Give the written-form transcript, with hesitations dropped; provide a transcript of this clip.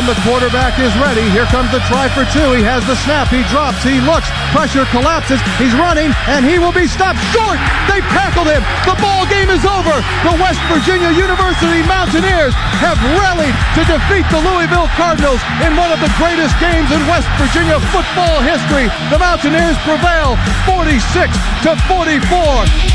down. The quarterback is ready. Here comes the try for two. He has the snap. He drops. He looks. Pressure collapses. He's running, and he will be stopped short. They tackled him. The ball game is over. The West Virginia University Mountaineers have rallied to defeat the Louisville Cardinals in one of the greatest games in West Virginia football history. The Mountaineers prevail 46-44.